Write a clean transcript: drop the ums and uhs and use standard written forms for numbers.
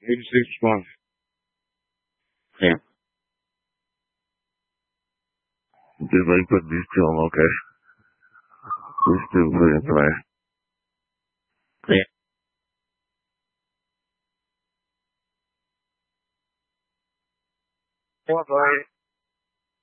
86 response. Yeah. Just like put these two on, okay. These two put in play. Yeah. What,